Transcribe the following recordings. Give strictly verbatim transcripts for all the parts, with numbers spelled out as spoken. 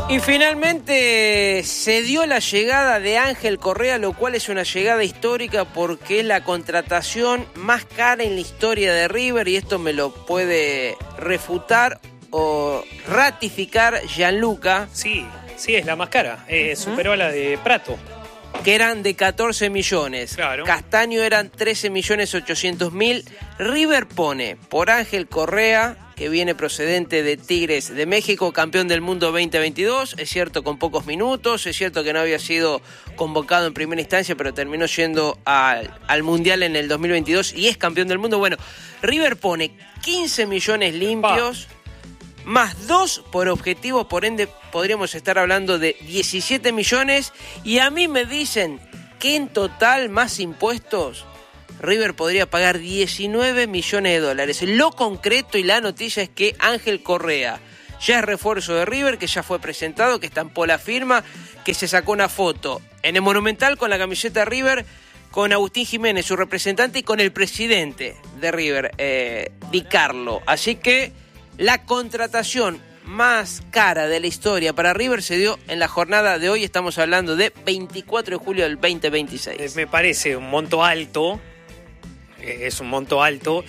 Y finalmente se dio la llegada de Ángel Correa, lo cual es una llegada histórica porque es la contratación más cara en la historia de River, y esto me lo puede refutar o ratificar Gianluca. Sí, sí, es la más cara. Eh, superó a la de Prato. Que eran de catorce millones. Claro. Castaño eran trece millones ochocientos mil. River pone por Ángel Correa, que viene procedente de Tigres de México, campeón del mundo veinte veintidós, es cierto con pocos minutos, es cierto que no había sido convocado en primera instancia, pero terminó yendo al, al Mundial en el dos mil veintidós y es campeón del mundo. Bueno, River pone quince millones limpios, pa. más dos por objetivo, por ende podríamos estar hablando de diecisiete millones, y a mí me dicen que en total más impuestos River podría pagar diecinueve millones de dólares. Lo concreto y la noticia es que Ángel Correa ya es refuerzo de River, que ya fue presentado, que estampó la firma, que se sacó una foto en el Monumental con la camiseta de River, con Agustín Jiménez, su representante, y con el presidente de River, eh, Di Carlo. Así que la contratación más cara de la historia para River se dio en la jornada de hoy. Estamos hablando de veinticuatro de julio del veinte veintiséis. Eh, me parece un monto alto. Es un monto alto.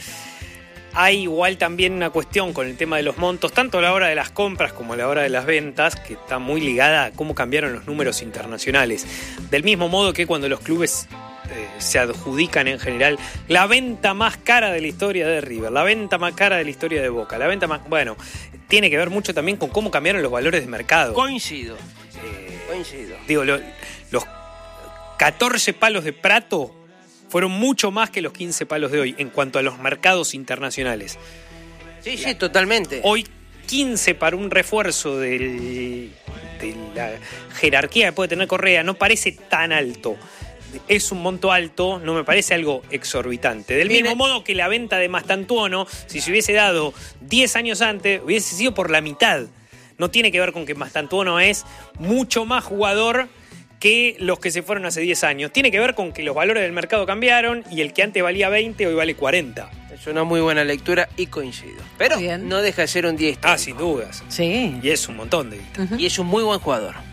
Hay igual también una cuestión con el tema de los montos, tanto a la hora de las compras como a la hora de las ventas, que está muy ligada a cómo cambiaron los números internacionales. Del mismo modo que cuando los clubes eh, se adjudican en general la venta más cara de la historia de River, la venta más cara de la historia de Boca, la venta más... Bueno, tiene que ver mucho también con cómo cambiaron los valores de mercado. Coincido. Eh, Coincido. Digo, lo, los catorce palos de Prato fueron mucho más que los quince palos de hoy en cuanto a los mercados internacionales. Sí, sí, totalmente. Hoy quince para un refuerzo del, de la jerarquía que puede tener Correa no parece tan alto. Es un monto alto, no me parece algo exorbitante. Del Mire, mismo modo que la venta de Mastantuono, si se hubiese dado diez años antes, hubiese sido por la mitad. No tiene que ver con que Mastantuono es mucho más jugador que los que se fueron hace diez años. Tiene que ver con que los valores del mercado cambiaron y el que antes valía veinte hoy vale cuarenta. Es una muy buena lectura y coincido. Pero bien, no deja de ser un día histórico. Ah, sin dudas. Sí. Y es un montón de guita. Uh-huh. Y es un muy buen jugador.